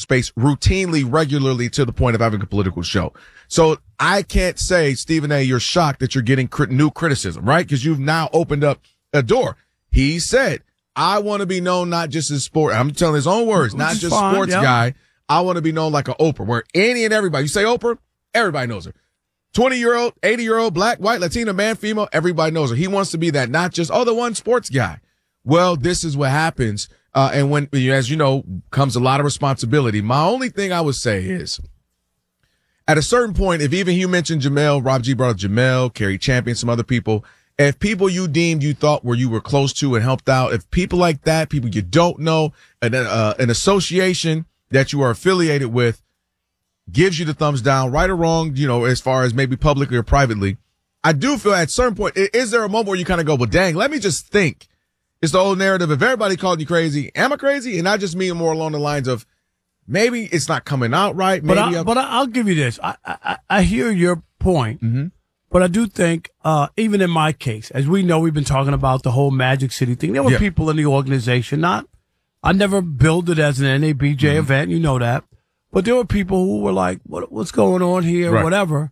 space routinely, regularly, to the point of having a political show. So I can't say, Stephen A., you're shocked that you're getting new criticism, right? Because you've now opened up a door. He said, I want to be known not just as sport. I'm telling his own words, not just sports guy. I want to be known like an Oprah, where any and everybody, you say Oprah, everybody knows her. 20-year-old, 80-year-old, black, white, Latina, man, female, everybody knows her. He wants to be that, not just, the one sports guy. Well, this is what happens. And when, as you know, comes a lot of responsibility. My only thing I would say is, at a certain point, if even you mentioned Jamel, Rob G brought up Jamel, Kerry Champion, some other people, if people you deemed you thought you were close to and helped out, if people like that, people you don't know, an association that you are affiliated with gives you the thumbs down, right or wrong, as far as maybe publicly or privately, I do feel at a certain point, is there a moment where you kind of go, well, dang, let me just think. It's the old narrative. If everybody called you crazy, am I crazy? And I just mean more along the lines of maybe it's not coming out right. Maybe but I'll give you this. I hear your point, but I do think, even in my case, as we know, we've been talking about the whole Magic City thing. There were people in the organization, I never billed it as an NABJ event, you know that. But there were people who were like, what's going on here, right, whatever.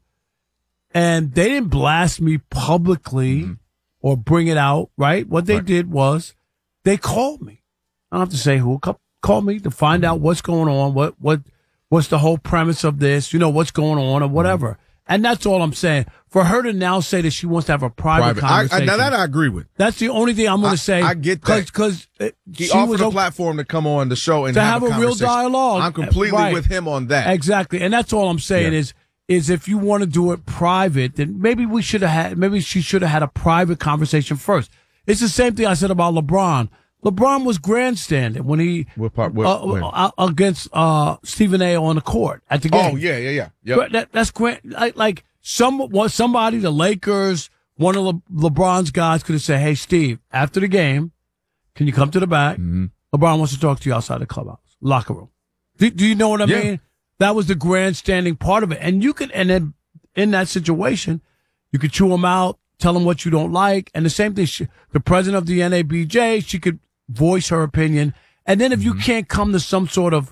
And they didn't blast me publicly or bring it out, right? What they did was they called me. I don't have to say who. Called me to find out what's going on, what's the whole premise of this, what's going on or whatever. And that's all I'm saying. For her to now say that she wants to have a private conversation. Now that I agree with. That's the only thing I'm going to say. I get that. Because he offered a platform to come on the show and to have a real dialogue. I'm completely with him on that. Exactly. And that's all I'm saying is if you want to do it private, then maybe she should have had a private conversation first. It's the same thing I said about LeBron. LeBron was grandstanding when he against Stephen A. on the court at the game. Oh yeah. Yep. That's grand. Like somebody, the Lakers, one of LeBron's guys could have said, "Hey, Steve, after the game, can you come to the back? LeBron wants to talk to you outside the clubhouse, locker room." Do you know what I mean? That was the grandstanding part of it, and then in that situation, you could chew him out, tell him what you don't like, and the same thing. The president of the NABJ, she could voice her opinion. And then if you can't come to some sort of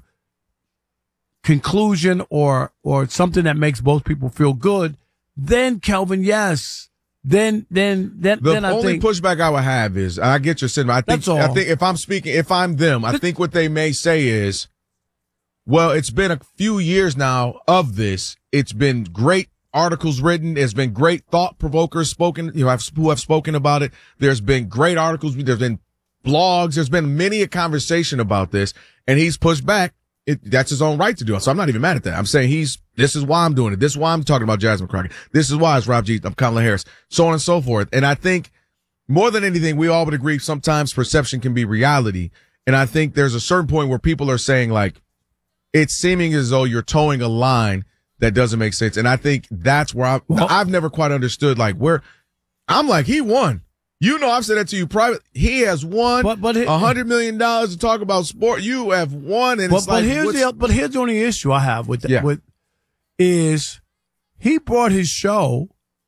conclusion or something that makes both people feel good, then Kelvin, yes. Then I think the only pushback I would have is, I get your sentiment. I think if I'm them, I think what they may say is, well, it's been a few years now of this. It's been great articles written. There's been great thought provokers spoken, who have spoken about it. There's been great articles. There's been blogs. There's been many a conversation about this, and he's pushed back. That's his own right to do it. So I'm not even mad at that. I'm saying this is why I'm doing it. This is why I'm talking about Jasmine Crockett. This is why it's Rob G. I'm Kamala Harris, so on and so forth. And I think more than anything, we all would agree sometimes perception can be reality. And I think there's a certain point where people are saying, like, it's seeming as though you're towing a line that doesn't make sense. And I think that's where I've never quite understood, like, where I'm like, he won. I've said that to you private. He has won $100 million to talk about sport. You have won. And here's the only issue I have with that, is he brought his show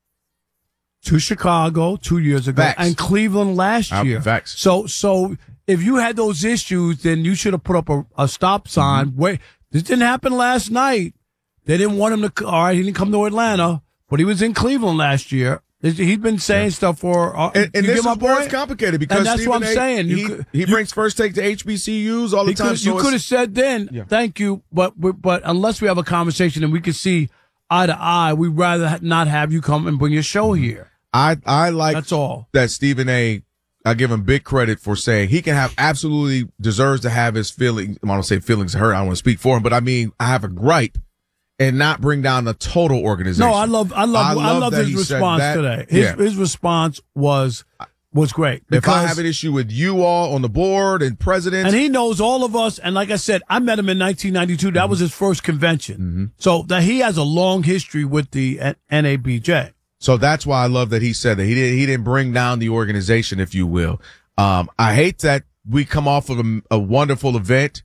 to Chicago 2 years ago and Cleveland last year. Facts. So if you had those issues, then you should have put up a stop sign. Wait, this didn't happen last night. They didn't want him to. All right, he didn't come to Atlanta, but he was in Cleveland last year. He's been saying stuff for. And this is where it's complicated because and that's what I'm saying. He brings First Take to HBCUs all the time. You could have said then, thank you, but unless we have a conversation and we can see eye to eye, we'd rather not have you come and bring your show here. I like that's all that Stephen A. I give him big credit for saying he can absolutely deserves to have his feelings. I don't say feelings hurt. I don't want to speak for him, but I mean I have a gripe. And not bring down the total organization. No, I love his response today. His response was great. If I have an issue with you all on the board and president. And he knows all of us. And like I said, I met him in 1992. That was his first convention. So that he has a long history with the NABJ. So that's why I love that he said that he didn't bring down the organization, if you will. I hate that we come off of a wonderful event.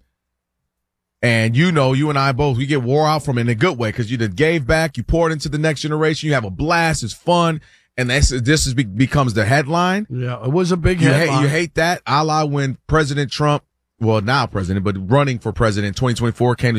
And you and I both, we get wore out from it in a good way because you just gave back, you poured into the next generation, you have a blast, it's fun, and this becomes the headline. Yeah, it was a big headline. You hate that, a la when President Trump, well, now president, but running for president in 2024 came to